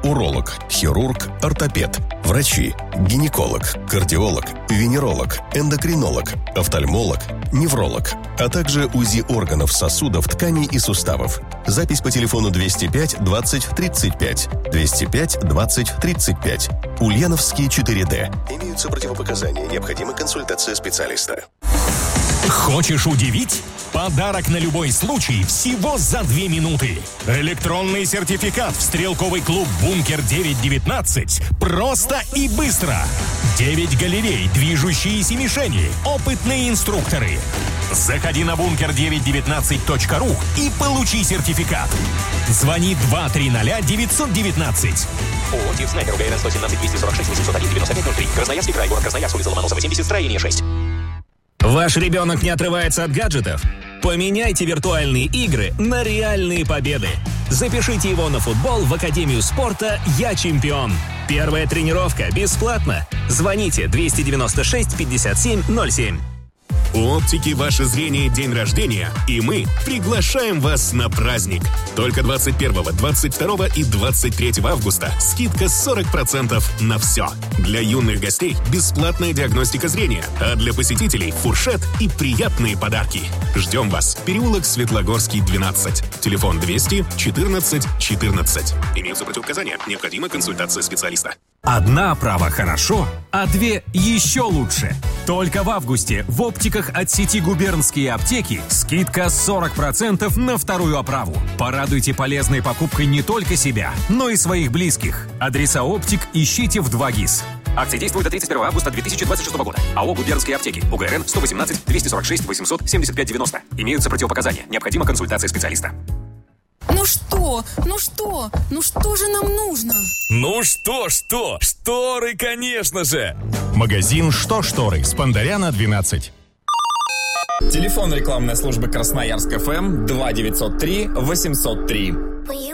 уролог, хирург, ортопед, врачи, гинеколог, кардиолог, венеролог, эндокринолог, офтальмолог, невролог, а также УЗИ органов, сосудов, тканей и суставов. Запись по телефону 205 20 35. 205 20 35. Ульяновский 4D. Имеются противопоказания. Необходима консультация специалиста. Хочешь удивить? Подарок на любой случай всего за 2 минуты. Электронный сертификат в стрелковый клуб «Бункер-919». Просто и быстро. 9 галерей, движущиеся мишени, опытные инструкторы. Заходи на bunker919.ru и получи сертификат. Звони 230-919. ООО «ТИР Снайпер», УГРН 117 246 801 9503. Красноярский край, город Красноярск, улица Ломоносова, 70, строение 6. Ваш ребенок не отрывается от гаджетов? Поменяйте виртуальные игры на реальные победы. Запишите его на футбол в Академию спорта «Я чемпион». Первая тренировка бесплатно. Звоните 296 57 07. У оптики «Ваше зрение» день рождения, и мы приглашаем вас на праздник. Только 21, 22 и 23 августа скидка 40% на все. Для юных гостей бесплатная диагностика зрения, а для посетителей фуршет и приятные подарки. Ждем вас. Переулок Светлогорский, 12. Телефон 200 14 14. Имеются противопоказания. Необходима консультация специалиста. Одна оправа хорошо, а 2 еще лучше. Только в августе в оптиках от сети «Губернские аптеки» скидка 40% на вторую оправу. Порадуйте полезной покупкой не только себя, но и своих близких. Адреса оптик ищите в 2 ГИС. Акция действует до 31 августа 2026 года. АО «Губернские аптеки». УГРН 118 246 800 75 90. Имеются противопоказания. Необходима консультация специалиста. Ну что же нам нужно? Ну что? Шторы, конечно же! Магазин «Что шторы» с Пандаряна 12. Телефон рекламной службы Красноярск ФМ 2903 803.